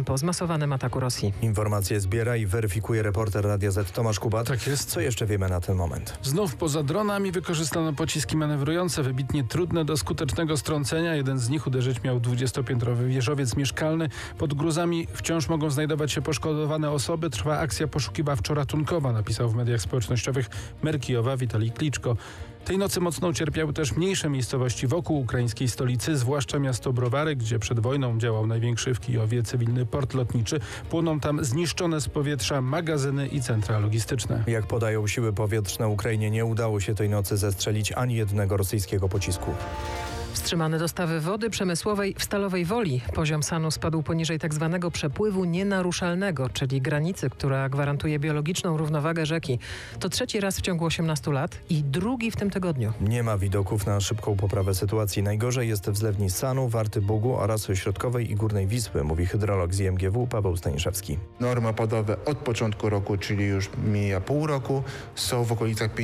po zmasowanym ataku Rosji. Informacje zbiera i weryfikuje reporter Radia Z Tomasz Kubat. Tak jest. Co jeszcze wiemy na ten moment? Znów poza dronami wykorzystano pociski manewrujące, wybitnie trudne do skutecznego strącenia. Jeden z nich uderzyć miał 20-piętrowy wieżowiec mieszkalny. Pod gruzami wciąż mogą znajdować się poszkodowane osoby. Trwa akcja poszukiwawczo-ratunkowa, napisał w mediach społecznościowych mer Kijowa Witalij Kliczko. Tej nocy mocno ucierpiały też mniejsze miejscowości wokół ukraińskiej stolicy, zwłaszcza miasto Browary, gdzie przed wojną działał największy w Kijowie cywilny port lotniczy. Płoną tam zniszczone z powietrza magazyny i centra logistyczne. Jak podają siły powietrzne Ukrainie, nie udało się tej nocy zestrzelić ani jednego rosyjskiego pocisku. Wstrzymane dostawy wody przemysłowej w Stalowej Woli. Poziom SAN-u spadł poniżej tzw. przepływu nienaruszalnego, czyli granicy, która gwarantuje biologiczną równowagę rzeki. To trzeci raz w ciągu 18 lat i drugi w tym tygodniu. Nie ma widoków na szybką poprawę sytuacji. Najgorzej jest w zlewni SAN-u, Warty Bugu oraz środkowej i górnej Wisły, mówi hydrolog z IMGW Paweł Staniszewski. Normy opadowe od początku roku, czyli już mija pół roku, są w okolicach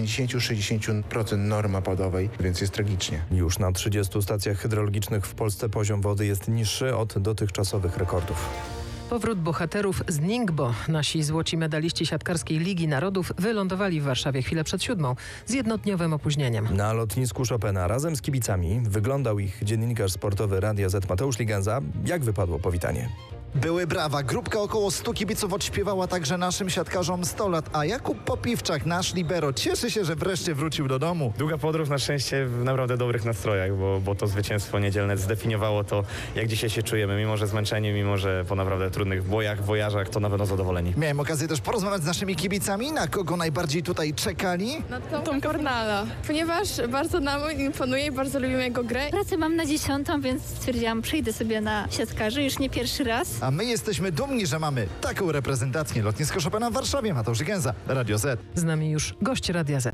50-60% normy opadowej, więc jest tragicznie. Już na 30 stacjach hydrologicznych w Polsce poziom wody jest niższy od dotychczasowych rekordów. Powrót bohaterów z Ningbo. Nasi złoci medaliści siatkarskiej Ligi Narodów wylądowali w Warszawie chwilę przed 7 z jednodniowym opóźnieniem. Na lotnisku Chopina razem z kibicami wyglądał ich dziennikarz sportowy Radia Z Mateusz Ligenza. Jak wypadło powitanie? Były brawa. Grupka około 100 kibiców odśpiewała także naszym siatkarzom 100 lat, a Jakub Popiwczak, nasz libero, cieszy się, że wreszcie wrócił do domu. Długa podróż, na szczęście w naprawdę dobrych nastrojach, bo to zwycięstwo niedzielne zdefiniowało to, jak dzisiaj się czujemy. Mimo że zmęczeni, mimo że po naprawdę trudnych bojach, wojażach, to na pewno zadowoleni. Miałem okazję też porozmawiać z naszymi kibicami, na kogo najbardziej tutaj czekali. Na Tom Fornala, ponieważ bardzo nam imponuje i bardzo lubimy jego grę. Pracę mam na 10, więc stwierdziłam, przyjdę sobie na siatkarzy, już nie pierwszy raz. A my jesteśmy dumni, że mamy taką reprezentację. Lotnisko Chopina w Warszawie, Mateusz Ligenza, Radio Z. Z nami już gość Radia Z.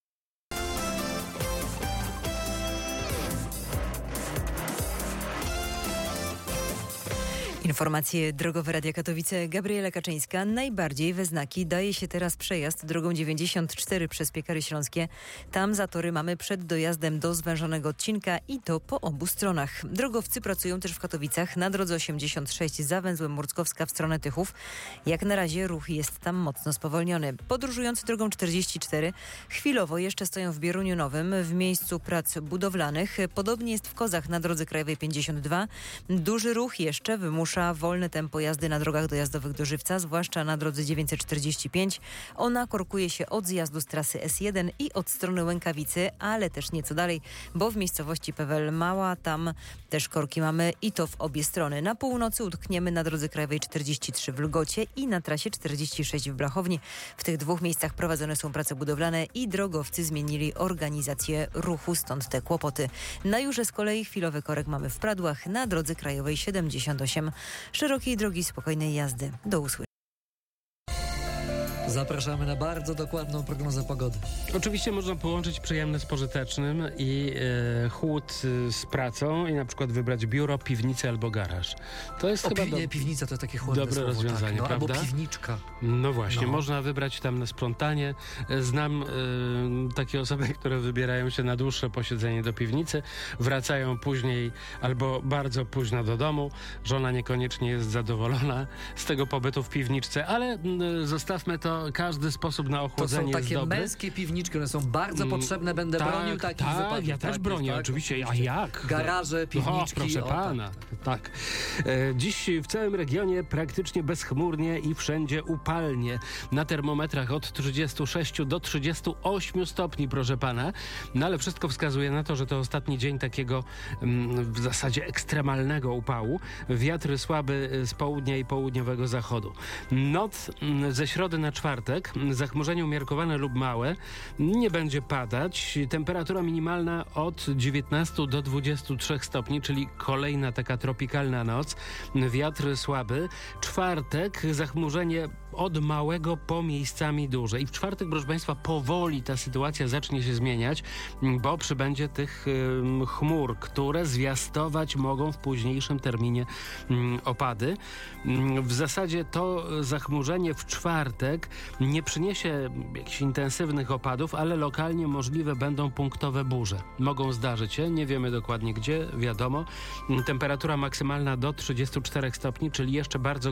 Informacje drogowe Radia Katowice. Gabriela Kaczyńska. Najbardziej we znaki daje się teraz przejazd drogą 94 przez Piekary Śląskie. Tam zatory mamy przed dojazdem do zwężonego odcinka i to po obu stronach. Drogowcy pracują też w Katowicach na drodze 86 za węzłem Murckowska w stronę Tychów. Jak na razie ruch jest tam mocno spowolniony. Podróżujący drogą 44 chwilowo jeszcze stoją w Bieruniu Nowym w miejscu prac budowlanych. Podobnie jest w Kozach na drodze krajowej 52. Duży ruch jeszcze wymusza wolne tempo jazdy na drogach dojazdowych do Żywca, zwłaszcza na drodze 945. Ona korkuje się od zjazdu z trasy S1 i od strony Łękawicy, ale też nieco dalej, bo w miejscowości Pewel Mała tam też korki mamy i to w obie strony. Na północy utkniemy na drodze krajowej 43 w Lgocie i na trasie 46 w Blachowni. W tych dwóch miejscach prowadzone są prace budowlane i drogowcy zmienili organizację ruchu, stąd te kłopoty. Na Jurze z kolei chwilowy korek mamy w Pradłach na drodze krajowej 78. Szerokiej drogi spokojnej jazdy. Do usłyszenia. Zapraszamy na bardzo dokładną prognozę pogody. Oczywiście można połączyć przyjemne z pożytecznym i chłód z pracą i na przykład wybrać biuro, piwnicę albo garaż. To jest piwnica to takie chłodne dobre słowo, rozwiązanie, tak, prawda? Albo piwniczka. No właśnie, można wybrać tam na sprzątanie. Znam takie osoby, które wybierają się na dłuższe posiedzenie do piwnicy, wracają później albo bardzo późno do domu. Żona niekoniecznie jest zadowolona z tego pobytu w piwniczce, ale zostawmy to. Każdy sposób na ochłodzenie jest dobry. To są takie męskie piwniczki, one są bardzo potrzebne. Będę bronił takich wypadków. Ja też bronię, oczywiście. A jak? Garaże, piwniczki. Proszę pana. Tak. Dziś w całym regionie praktycznie bezchmurnie i wszędzie upalnie. Na termometrach od 36 do 38 stopni, proszę pana. No ale wszystko wskazuje na to, że to ostatni dzień takiego w zasadzie ekstremalnego upału. Wiatry słaby z południa i południowego zachodu. Noc ze środy na czwartek, zachmurzenie umiarkowane lub małe, nie będzie padać. Temperatura minimalna od 19 do 23 stopni, czyli kolejna taka tropikalna noc. Wiatr słaby. Czwartek, zachmurzenie od małego po miejscami duże. I w czwartek, proszę państwa, powoli ta sytuacja zacznie się zmieniać, bo przybędzie tych chmur, które zwiastować mogą w późniejszym terminie opady. W zasadzie to zachmurzenie w czwartek nie przyniesie jakichś intensywnych opadów, ale lokalnie możliwe będą punktowe burze. Mogą zdarzyć się, nie wiemy dokładnie gdzie, wiadomo. Temperatura maksymalna do 34 stopni, czyli jeszcze bardzo